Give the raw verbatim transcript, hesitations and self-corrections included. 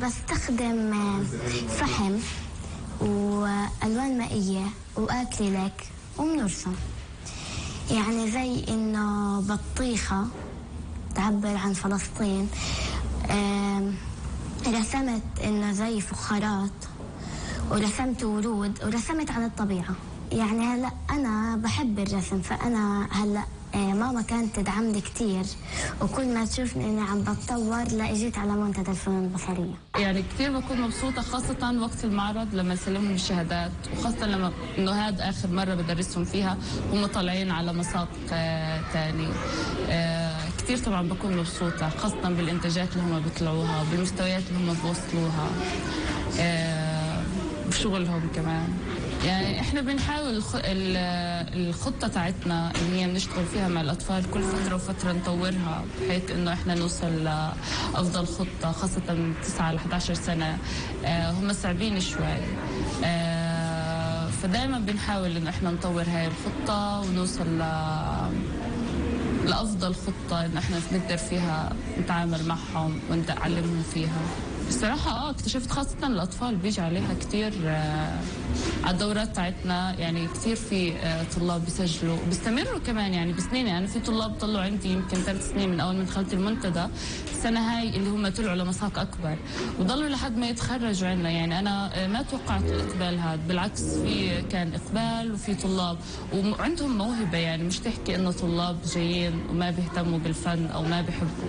بستخدم فحم وألوان مائية وأكريليك وبنرسم. يعني زي إنه بطيخة تعبر عن فلسطين، رسمت إنه زي فخارات، ورسمت ورود، ورسمت عن الطبيعة. يعني هلأ أنا بحب الرسم، فأنا هلأ ماما كانت تدعمني كتير، وكل ما تشوفني إني عم بتطور لا إجيت على منتدى الفنون البصرية. يعني كتير بكون مبسوطة خاصة وقت المعرض لما نسلمهم الشهادات، وخاصة لما إنه هذا آخر مرة بدرسهم فيها هم طالعين على مساق آه تاني. آه كتير طبعا بكون مبسوطة خاصة بالإنتاجات اللي هم بيطلعوها، بالمستويات اللي هم بوصلوها، آه بشغلهم كمان. يعني احنا بنحاول الخطة تاعتنا اللي هي بنشتغل فيها مع الأطفال كل فترة وفترة نطورها بحيث انه احنا نوصل لأفضل خطة، خاصة من تسعة ل إحدى عشر سنة. اه هم صعبين شوي، اه فدايما بنحاول انه احنا نطور هاي الخطة ونوصل ل لأفضل خطة إن احنا نقدر فيها نتعامل معهم ونعلمهم فيها. الصراحة اه اكتشفت خاصة الأطفال بيجي عليها كتير آه على الدورات تاعتنا. يعني كتير في آه طلاب بيسجلوا وبيستمروا كمان يعني بسنين. يعني في طلاب طلعوا عندي يمكن ثلاث سنين من أول ما دخلت المنتدى، السنة هاي اللي هم طلعوا لمساق أكبر وضلوا لحد ما يتخرجوا عنا. يعني أنا آه ما توقعت الإقبال هذا، بالعكس في كان إقبال وفي طلاب وعندهم موهبة. يعني مش تحكي إنه طلاب جايين وما بيهتموا بالفن أو ما بيحبوا،